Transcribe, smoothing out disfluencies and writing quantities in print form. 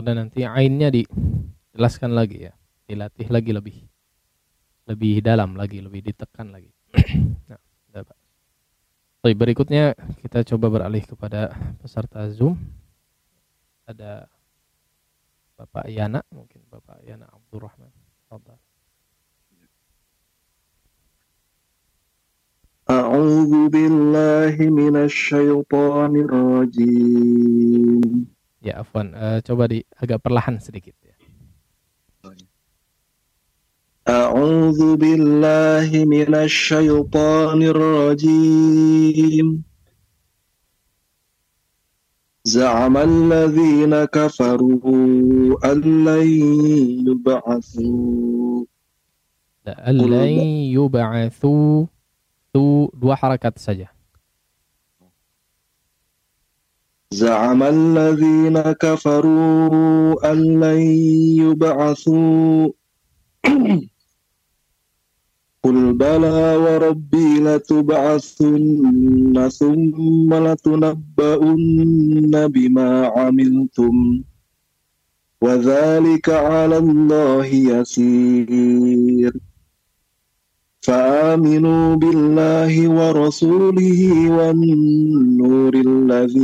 Kemudian nanti ainnya dijelaskan lagi ya, dilatih lagi lebih dalam lagi, lebih ditekan lagi. Nah, udah, Pak. Baik, berikutnya kita coba beralih kepada peserta Zoom. Ada Bapak Yana, mungkin Bapak Yana Abdurrahman. Tafadhal. أعوذ بالله من الشيطان الرجيم. Ya, afwan, coba agak perlahan sedikit ya. أعوذ بالله من الشيطان الرجيم. زعم الذين كفروا أن لن يبعثوا. Allan yub'atsu, tu dua harakat saja. زعم الذين كفروا أن لن يبعثوا. قل بلى وربي لتبعثن ثم لتنبؤن بما عملتم وذلك على الله يسير. فآمنوا بالله ورسوله والنور الذي